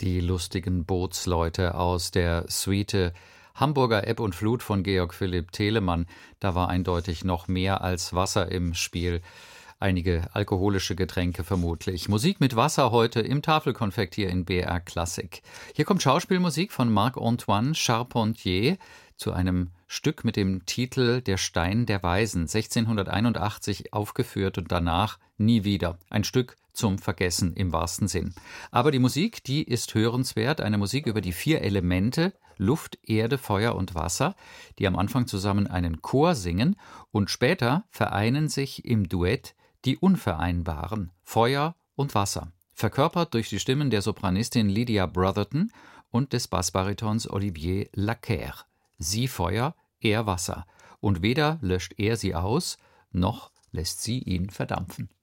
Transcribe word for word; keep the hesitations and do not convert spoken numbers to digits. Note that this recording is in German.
Die lustigen Bootsleute aus der Suite Hamburger Ebb und Flut von Georg Philipp Telemann. Da war eindeutig noch mehr als Wasser im Spiel. Einige alkoholische Getränke vermutlich. Musik mit Wasser heute im Tafelkonfekt hier in B R Klassik. Hier kommt Schauspielmusik von Marc-Antoine Charpentier zu einem Stück mit dem Titel Der Stein der Weisen, sechzehnhunderteinundachtzig aufgeführt und danach nie wieder. Ein Stück zum Vergessen im wahrsten Sinn. Aber die Musik, die ist hörenswert. Eine Musik über die vier Elemente, Luft, Erde, Feuer und Wasser, die am Anfang zusammen einen Chor singen und später vereinen sich im Duett die Unvereinbaren, Feuer und Wasser. Verkörpert durch die Stimmen der Sopranistin Lydia Brotherton und des Bassbaritons Olivier Lacaire. Sie Feuer, er Wasser. Und weder löscht er sie aus, noch lässt sie ihn verdampfen.